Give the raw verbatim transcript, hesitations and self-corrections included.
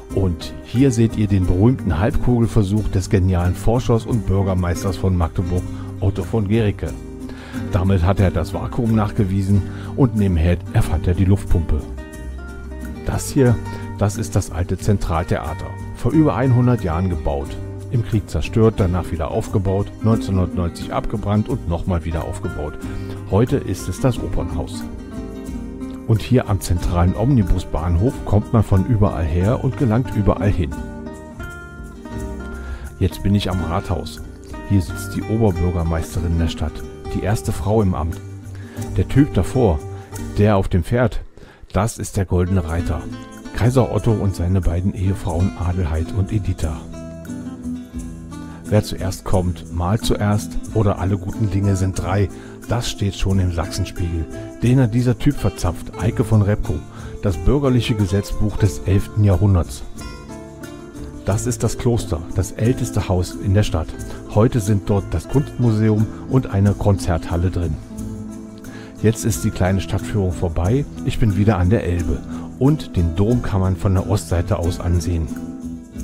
Und hier seht ihr den berühmten Halbkugelversuch des genialen Forschers und Bürgermeisters von Magdeburg, Otto von Guericke. Damit hat er das Vakuum nachgewiesen und nebenher erfand er die Luftpumpe. Das hier, das ist das alte Zentraltheater, vor über hundert Jahren gebaut. Im Krieg zerstört, danach wieder aufgebaut, neunzehnhundertneunzig abgebrannt und nochmal wieder aufgebaut. Heute ist es das Opernhaus. Und hier am zentralen Omnibusbahnhof kommt man von überall her und gelangt überall hin. Jetzt bin ich am Rathaus. Hier sitzt die Oberbürgermeisterin der Stadt, die erste Frau im Amt. Der Typ davor, der auf dem Pferd, das ist der Goldene Reiter. Kaiser Otto und seine beiden Ehefrauen Adelheid und Editha. Wer zuerst kommt, malt zuerst oder alle guten Dinge sind drei. Das steht schon im Sachsenspiegel, den hat dieser Typ verzapft, Eike von Repgow, das bürgerliche Gesetzbuch des elften Jahrhunderts. Das ist das Kloster, das älteste Haus in der Stadt. Heute sind dort das Kunstmuseum und eine Konzerthalle drin. Jetzt ist die kleine Stadtführung vorbei, ich bin wieder an der Elbe und den Dom kann man von der Ostseite aus ansehen.